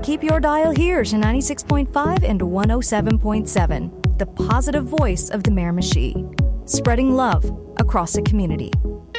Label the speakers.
Speaker 1: Keep your dial here to 96.5 and 107.7, the positive voice of the Miramichi, spreading love across the community.